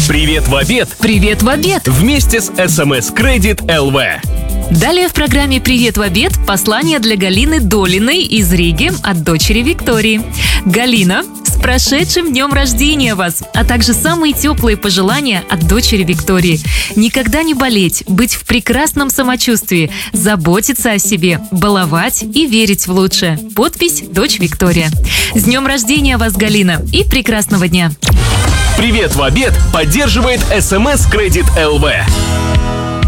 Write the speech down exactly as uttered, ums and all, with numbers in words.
Привет в обед! Привет в обед! Вместе с эс эм эс Credit эл ви. Далее в программе «Привет в обед» послание для Галины Долиной из Риги от дочери Виктории. Галина, с прошедшим днем рождения вас, а также самые теплые пожелания от дочери Виктории. Никогда не болеть, быть в прекрасном самочувствии, заботиться о себе, баловать и верить в лучшее. Подпись «Дочь Виктория». С днем рождения вас, Галина, и прекрасного дня! Привет в обед поддерживает эс эм эс Credit эл ви.